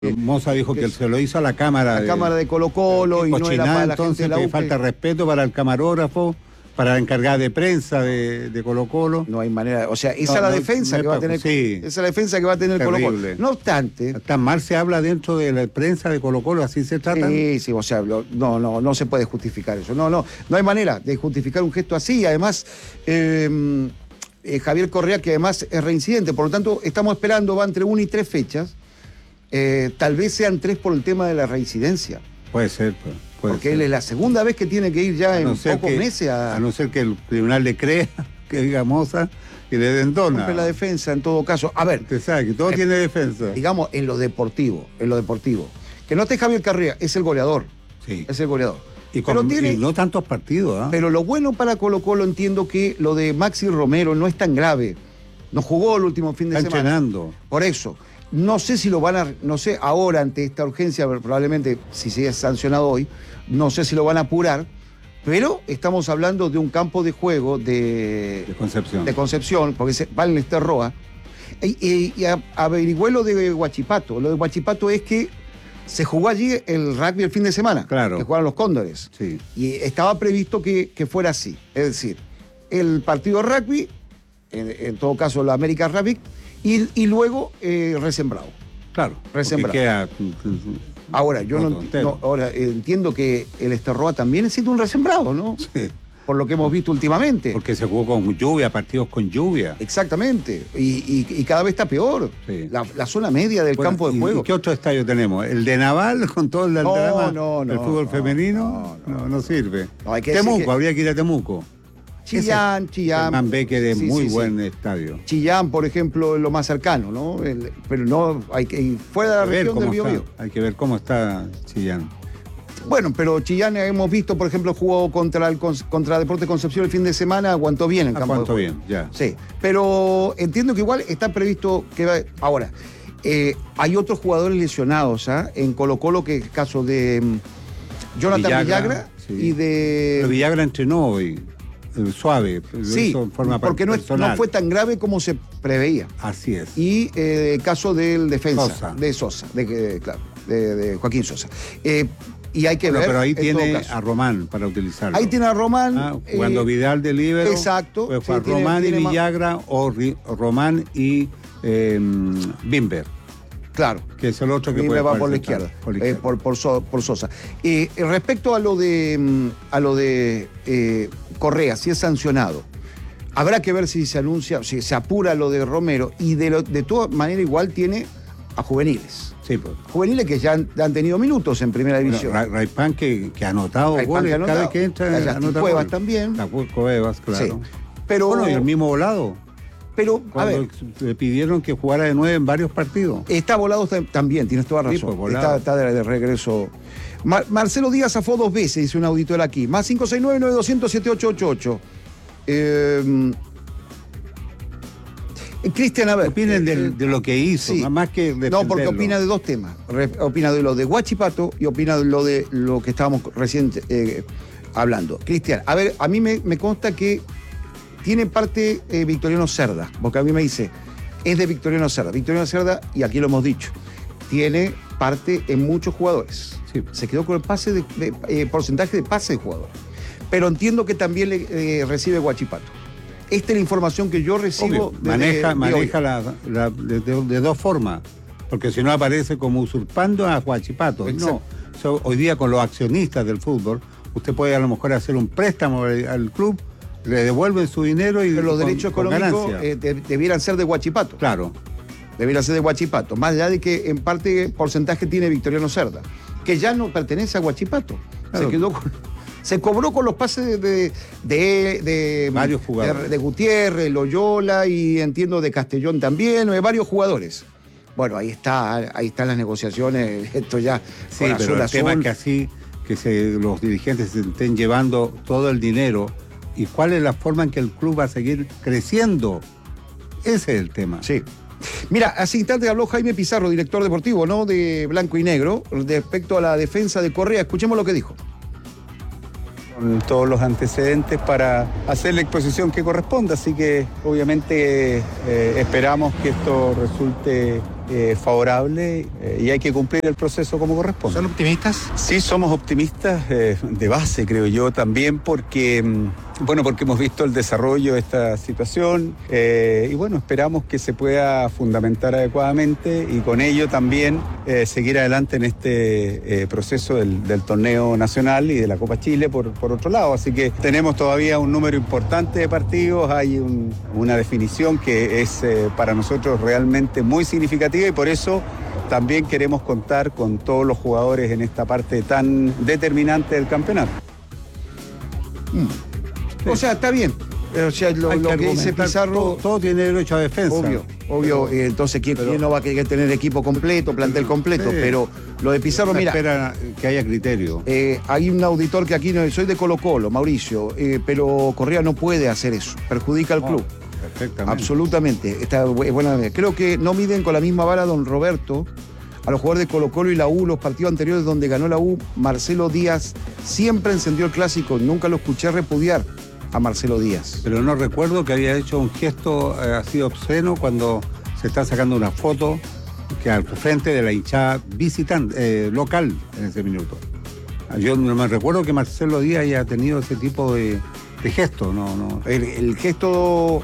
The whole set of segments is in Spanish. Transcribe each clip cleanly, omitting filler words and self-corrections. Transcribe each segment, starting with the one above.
Moza dijo que se lo hizo a la cámara. La cámara de Colo-Colo y no era para la gente de la U. Falta respeto para el camarógrafo, para la encargada de prensa de Colo-Colo. No hay manera, o sea, esa es la defensa que va a tener. Sí, esa es la defensa que va a tener Colo-Colo. No obstante. Tan mal se habla dentro de la prensa de Colo-Colo, así se trata. Sí, o sea, no se puede justificar eso. No hay manera de justificar un gesto así. Además, Javier Correa, que además es reincidente, por lo tanto, estamos esperando, va entre 1 y 3 fechas. Tal vez sean 3 por el tema de la reincidencia. Puede ser, porque él es la segunda vez que tiene que ir ya en pocos meses a no ser que el tribunal le crea, que diga Moza, y le den dona. Rompe la defensa en todo caso. A ver. Usted sabe que todo tiene defensa. Digamos, en lo deportivo. Que no esté Javier Correa, es el goleador. Sí. Es el goleador. Y no tantos partidos. Pero lo bueno para Colo-Colo, entiendo que lo de Maxi Romero no es tan grave. No jugó el último fin de semana. Está entrenando. Por eso. No sé si lo van a, ahora ante esta urgencia, probablemente si se ha sancionado hoy, no sé si lo van a apurar, pero estamos hablando de un campo de juego de Concepción, porque va en el Roa, y averigüé lo de Huachipato. Lo de Huachipato es que se jugó allí el rugby el fin de semana, claro, que jugaron los Cóndores, sí. Y estaba previsto que fuera así, es decir, el partido de rugby, en todo caso la América Rugby, y luego resembrado. Claro. Resembrado. Ahora, ahora entiendo que el Esterroa también necesita un resembrado, ¿no? Sí. Por lo que hemos visto últimamente. Porque se jugó con lluvia, partidos con lluvia. Exactamente. Y cada vez está peor. Sí. La zona media del campo de juego. ¿Y qué otro estadio tenemos? ¿El de Naval con todo el drama? ¿El fútbol femenino? No sirve. Temuco, habría que ir a Temuco. Chillán. Becker es muy buen estadio. Chillán, por ejemplo, es lo más cercano, ¿no? Pero no, hay que fuera de la región del Biobío. Hay que ver cómo está Chillán. Bueno, pero Chillán hemos visto, por ejemplo, jugó contra Deportes Concepción el fin de semana, aguantó bien en campo. Aguantó bien, ya. Sí, pero entiendo que igual está previsto que ahora, hay otros jugadores lesionados en Colo-Colo, que es el caso de Jonathan Villagra sí. Y de... Pero Villagra entrenó hoy. Suave, sí, porque no fue tan grave como se preveía. Así es. Y el caso del defensa, Sosa. De Sosa, de Joaquín Sosa. Y hay que ver. Pero ahí tiene a Román para utilizarlo. Ahí tiene a Román. Jugando Vidal de líbero. Exacto. Puede jugar Román y Villagra o Román y Bimber. Claro. Que es el otro que puede va por la izquierda. Por Sosa. Respecto a lo de Correa, si es sancionado, habrá que ver si se anuncia, si se apura lo de Romero, y de todas maneras igual tiene a juveniles. Sí, pues. Juveniles que ya han tenido minutos en primera división. Raipan que ha anotado goles cada vez que entra. Cuevas también. Cuevas, claro. Sí. Pero, bueno, y el mismo Volado. Pero, cuando le pidieron que jugara de 9 en varios partidos. Está Volado también, tienes toda razón. Sí, pues, está de regreso. Marcelo Díaz zafó 2 veces, dice un auditor aquí. Más 569-9200-7888. Cristian, a ver. Opinen de lo que hizo, sí. Más que defenderlo. No, porque opina de 2 temas. Opina de lo de Huachipato y opina de lo que estábamos recién hablando. Cristian, a ver, a mí me consta que tiene parte Victoriano Cerda, porque a mí me dice, es de Victoriano Cerda. Victoriano Cerda, y aquí lo hemos dicho, tiene parte en muchos jugadores. Sí. Se quedó con el porcentaje de pase de jugadores. Pero entiendo que también le recibe Huachipato. Esta es la información que yo recibo. Obvio, maneja de 2 formas, porque si no aparece como usurpando a Huachipato. Exacto. No, hoy día con los accionistas del fútbol, usted puede a lo mejor hacer un préstamo al club, le devuelven su dinero y pero los derechos económicos debieran ser de Huachipato. Claro. Debiera ser de Huachipato, más allá de que en parte porcentaje tiene Victoriano Cerda, que ya no pertenece a Huachipato. Claro. Se cobró con los pases de varios jugadores. De Gutiérrez, Loyola y entiendo de Castellón también, de varios jugadores. Bueno, ahí están las negociaciones, esto ya sí, pero el tema es que así los dirigentes se estén llevando todo el dinero. ¿Y cuál es la forma en que el club va a seguir creciendo? Ese es el tema. Sí. Mira, hace instantes habló Jaime Pizarro, director deportivo, ¿no?, de Blanco y Negro, respecto a la defensa de Correa. Escuchemos lo que dijo. Con todos los antecedentes para hacer la exposición que corresponda, así que obviamente esperamos que esto resulte favorable y hay que cumplir el proceso como corresponde. ¿Son optimistas? Sí, somos optimistas de base, creo yo, también porque hemos visto el desarrollo de esta situación y bueno, esperamos que se pueda fundamentar adecuadamente y con ello también seguir adelante en este proceso del torneo nacional y de la Copa Chile por otro lado. Así que tenemos todavía un número importante de partidos, hay una definición que es para nosotros realmente muy significativa y por eso también queremos contar con todos los jugadores en esta parte tan determinante del campeonato. O sea, está bien. O sea, lo que dice Pizarro... Todo tiene derecho a defensa. Obvio. Entonces, ¿quién no va a querer tener equipo completo, plantel completo? Sí. Pero lo de Pizarro, mira... espera que haya criterio. Hay un auditor que aquí, soy de Colo-Colo, Mauricio, pero Correa no puede hacer eso. Perjudica al club. Perfectamente. Absolutamente. Buena. Creo que no miden con la misma vara don Roberto a los jugadores de Colo-Colo y la U, los partidos anteriores donde ganó la U. Marcelo Díaz siempre encendió el clásico. Nunca lo escuché repudiar a Marcelo Díaz. Pero no recuerdo que había hecho un gesto así obsceno cuando se está sacando una foto que al frente de la hinchada visitante local en ese minuto. Yo no me recuerdo que Marcelo Díaz haya tenido ese tipo de gesto. No. El gesto...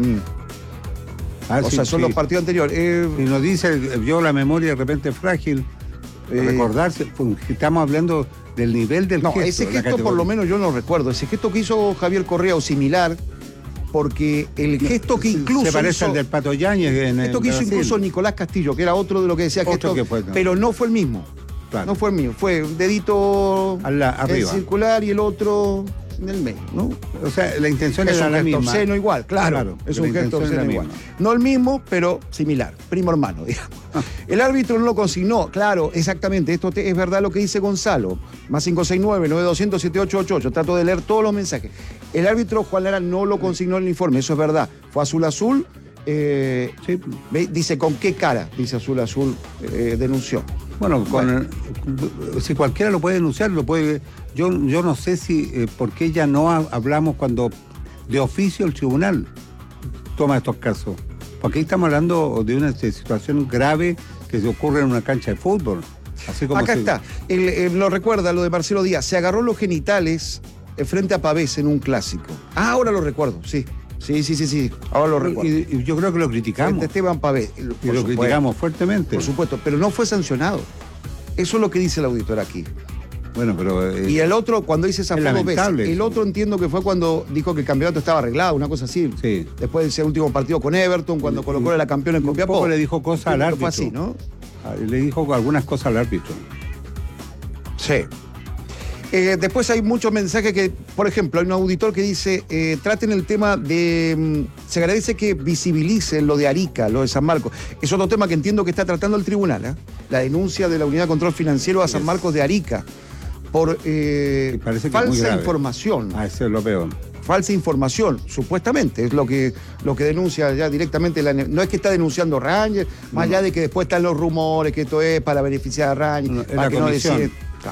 o sea, son los partidos anteriores. Y nos dice, yo la memoria de repente frágil, recordarse, estamos hablando del nivel del gesto. No, ese gesto por lo menos yo no recuerdo. Ese gesto que hizo Javier Correa o similar, porque el gesto que incluso... Se parece al del Pato Yáñez en esto que hizo Brasil. incluso Nicolás Castillo, que era otro de lo que decía gesto, pero no fue el mismo. Claro. No fue el mismo. Fue un dedito arriba, circular y el otro en el medio, ¿no? O sea, la intención era la misma. Es un gesto obsceno igual, claro. Es un gesto obsceno igual. No el mismo, pero similar. Primo hermano, digamos. El árbitro no lo consignó, claro, exactamente. Esto es verdad lo que dice Gonzalo. Más 569-9200-7888. Trato de leer todos los mensajes. El árbitro Juan Lara no lo consignó en el informe, eso es verdad. Fue azul. Sí. Dice con qué cara, dice azul denunció. Bueno, si cualquiera lo puede denunciar, lo puede. Yo no sé si por qué ya no hablamos cuando de oficio el tribunal toma estos casos. Porque ahí estamos hablando de una situación grave que se ocurre en una cancha de fútbol. Así como acá está. Lo recuerda lo de Marcelo Díaz. Se agarró los genitales frente a Pavés en un clásico. Ahora lo recuerdo, sí. Sí. Ahora lo recuerdo. Y yo creo que lo criticamos. Frente a Esteban Pavés. Y lo criticamos fuertemente. Por supuesto, pero no fue sancionado. Eso es lo que dice el auditor aquí. Bueno, pero... y el otro, cuando dice esa dos veces, el otro entiendo que fue cuando dijo que el campeonato estaba arreglado, una cosa así. Sí. Después de ese último partido con Everton, cuando Colo-Colo era campeón en Copiapó. Un poco le dijo cosas al árbitro. Fue así, ¿no? Le dijo algunas cosas al árbitro. Sí. Después hay muchos mensajes que, por ejemplo, hay un auditor que dice, traten el tema de... se agradece que visibilicen lo de Arica, lo de San Marcos. Es otro tema que entiendo que está tratando el tribunal, la denuncia de la Unidad de Control Financiero a San Marcos de Arica por falsa información. Ese es lo peor. Falsa información, supuestamente, es lo que denuncia ya directamente. No es que está denunciando Rangers, más allá de que después están los rumores que esto es para beneficiar a Rangers, para que no deciden.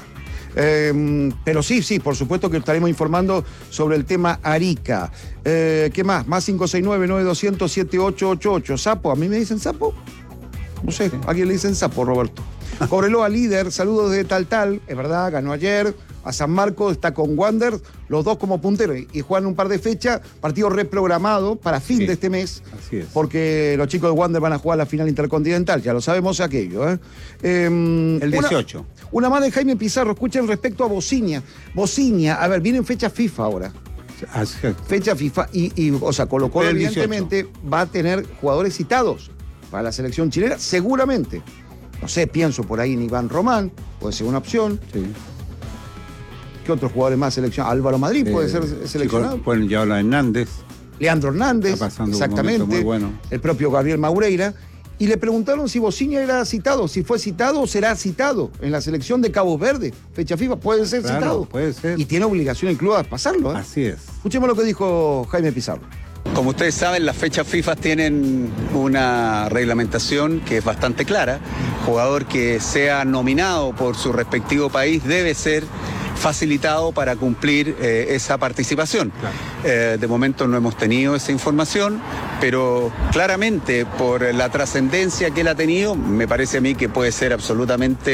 Pero sí, por supuesto que estaremos informando sobre el tema Arica. ¿Qué más? Más 569-9200-7888. ¿Sapo? ¿A mí me dicen sapo? No sé, ¿a quién le dicen sapo, Roberto? Cobreloa líder, saludos de Tal, es verdad, ganó ayer. A San Marcos está con Wander, los dos como punteros, y juegan un par de fechas, partido reprogramado para fin de este mes. Así es. Porque los chicos de Wander van a jugar la final intercontinental, ya lo sabemos aquello. El 18. Una más de Jaime Pizarro, escuchen respecto a Bociña. Bociña, a ver, vienen fechas FIFA ahora. Fecha FIFA o sea, Colo-Colo evidentemente va a tener jugadores citados para la selección chilena, seguramente. No sé, pienso por ahí en Iván Román, puede ser una opción. Sí. ¿Qué otros jugadores más seleccionados? Álvaro Madrid puede ser seleccionado. Pueden llevar a Hernández. Leandro Hernández, está pasando exactamente. Un momento muy bueno. El propio Gabriel Maureira. Y le preguntaron si Bociña era citado, si fue citado o será citado en la selección de Cabo Verde. Fecha FIFA, puede ser citado. Puede ser. Y tiene obligación el club a pasarlo. Así es. Escuchemos lo que dijo Jaime Pizarro. Como ustedes saben, las fechas FIFA tienen una reglamentación que es bastante clara. Jugador que sea nominado por su respectivo país debe ser facilitado para cumplir esa participación. Claro. De momento no hemos tenido esa información, pero claramente por la trascendencia que él ha tenido, me parece a mí que puede ser absolutamente